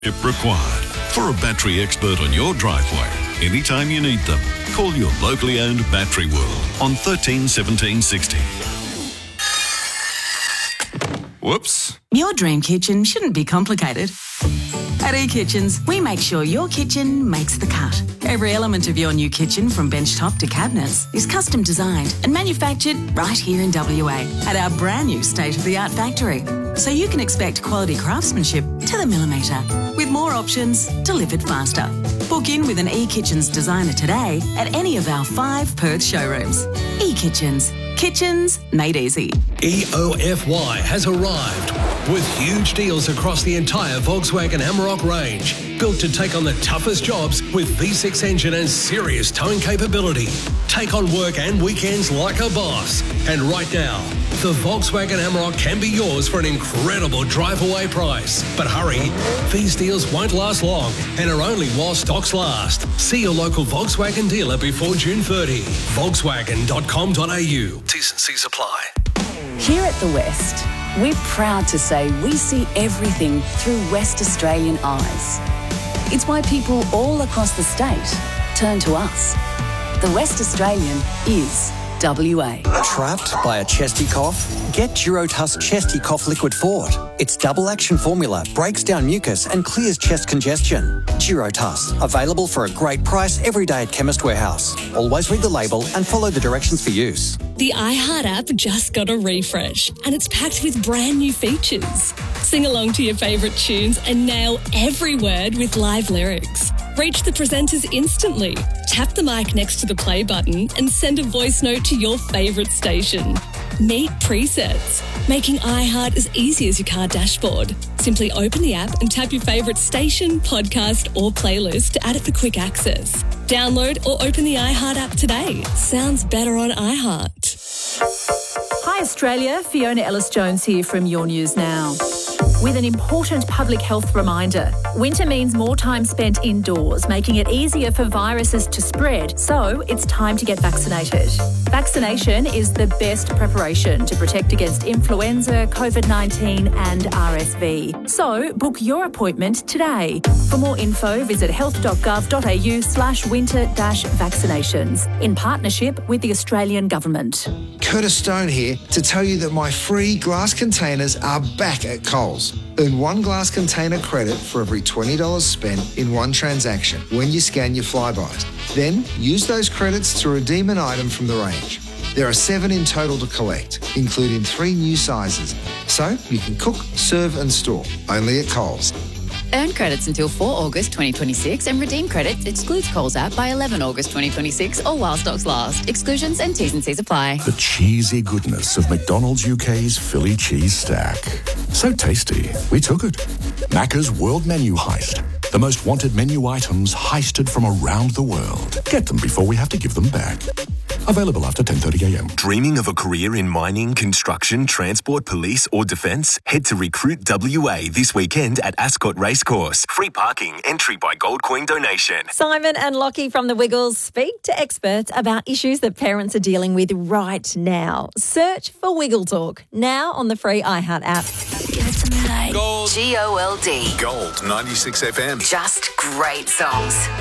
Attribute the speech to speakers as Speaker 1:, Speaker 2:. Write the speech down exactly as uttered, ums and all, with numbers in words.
Speaker 1: If required. For a battery expert on your driveway, anytime you need them, call your locally owned Battery World on thirteen seventeen sixty. Whoops.
Speaker 2: Your dream kitchen shouldn't be complicated. At eKitchens, we make sure your kitchen makes the cut. Every element of your new kitchen, from benchtop to cabinets, is custom designed and manufactured right here in W A at our brand new state-of-the-art factory. So you can expect quality craftsmanship to the millimetre, with more options delivered faster. Book in with an eKitchens designer today at any of our five Perth showrooms. eKitchens. Kitchens made easy.
Speaker 3: E O F Y has arrived with huge deals across the entire Volkswagen Amarok range. Built to take on the toughest jobs with V six engine and serious towing capability. Take on work and weekends like a boss. And right now, the Volkswagen Amarok can be yours for an incredible drive-away price. But hurry, these deals won't last long and are only while stocks last. See your local Volkswagen dealer before June thirtieth. Volkswagen dot com dot a u. T's and C's apply.
Speaker 4: Here at The West, we're proud to say we see everything through West Australian eyes. It's why people all across the state turn to us. The West Australian is W A.
Speaker 5: Trapped by a chesty cough? Get Durotus Chesty Cough Liquid Fort. Its double action formula breaks down mucus and clears chest congestion. Durotus, available for a great price every day at Chemist Warehouse. Always read the label and follow the directions for use.
Speaker 6: The iHeart app just got a refresh and it's packed with brand new features. Sing along to your favourite tunes and nail every word with live lyrics. Reach the presenters instantly. Tap the mic next to the play button and send a voice note to your favourite station. Meet presets, making iHeart as easy as your car dashboard. Simply open the app and tap your favourite station, podcast or playlist to add it for quick access. Download or open the iHeart app today. Sounds better on iHeart.
Speaker 7: Hi Australia, Fiona Ellis-Jones here from Your News Now. With an important public health reminder. Winter means more time spent indoors, making it easier for viruses to spread, so it's time to get vaccinated. Vaccination is the best preparation to protect against influenza, COVID nineteen and R S V. So book your appointment today. For more info, visit health dot gov dot a u slash winter dash vaccinations in partnership with the Australian Government.
Speaker 8: Curtis Stone here to tell you that my free glass containers are back at Coles. Earn one glass container credit for every twenty dollars spent in one transaction when you scan your Flybys. Then use those credits to redeem an item from the range. There are seven in total to collect, including three new sizes. So you can cook, serve and store, only at Coles.
Speaker 9: Earn credits until the fourth of August twenty twenty-six and redeem credits excludes Coles app by the eleventh of August twenty twenty-six or while stocks last. Exclusions and T's and C's apply.
Speaker 10: The cheesy goodness of McDonald's U K's Philly cheese stack. So tasty, we took it. Macca's World Menu Heist. The most wanted menu items heisted from around the world. Get them before we have to give them back. Available after ten thirty a m.
Speaker 11: Dreaming of a career in mining, construction, transport, police or defence? Head to Recruit W A this weekend at Ascot Racecourse. Free parking, entry by gold coin donation.
Speaker 12: Simon and Lockie from The Wiggles speak to experts about issues that parents are dealing with right now. Search for Wiggle Talk now on the free iHeart app.
Speaker 4: Give it to me like
Speaker 13: Gold.
Speaker 4: G O L D.
Speaker 13: Gold ninety-six F M.
Speaker 4: Just great songs.